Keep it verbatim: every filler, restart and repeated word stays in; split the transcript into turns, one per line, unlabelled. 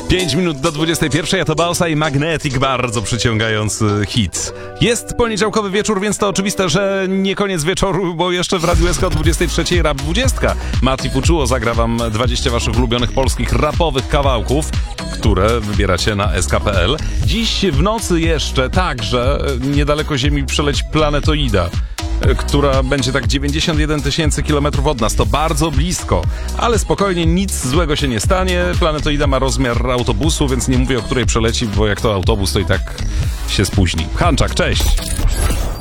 pięć minut do dwudziestej pierwszej, a to Bausa i Magnetic, bardzo przyciągający hit. Jest poniedziałkowy wieczór, więc to oczywiste, że nie koniec wieczoru, bo jeszcze w Radiu S K o dwudziestej trzeciej Rap dwadzieścia. Mati Puczuło zagra wam dwadzieścia waszych ulubionych polskich rapowych kawałków, które wybieracie na S K kropka P L. Dziś w nocy jeszcze także niedaleko Ziemi przeleci planetoida, która będzie tak dziewięćdziesiąt jeden tysięcy kilometrów od nas. To bardzo blisko, ale spokojnie, nic złego się nie stanie. Planetoida ma rozmiar autobusu, więc nie mówię, o której przeleci, bo jak to autobus, to i tak się spóźni. Hanczak, cześć!